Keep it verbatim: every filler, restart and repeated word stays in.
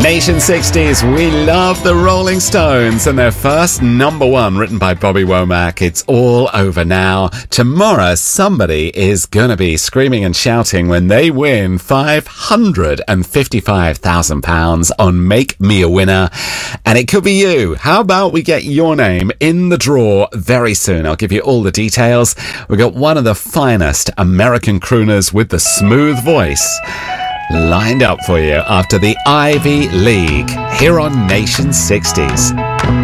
Nation sixties, we love the Rolling Stones and their first number one, written by Bobby Womack. It's all over now. Tomorrow, somebody is going to be screaming and shouting when they win five hundred fifty-five thousand pounds on Make Me a Winner. And it could be you. How about we get your name in the draw very soon? I'll give you all the details. We've got one of the finest American crooners with the smooth voice lined up for you after the Ivy League here on Nation sixties.